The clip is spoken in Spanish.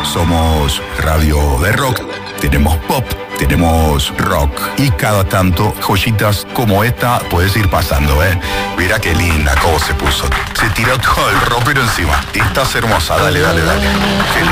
Somos radio de rock, tenemos pop, tenemos rock y cada tanto joyitas como esta puedes ir pasando, ¿eh? Mira qué linda cómo se puso. Se tiró todo el ropero encima. Estás hermosa, dale. Qué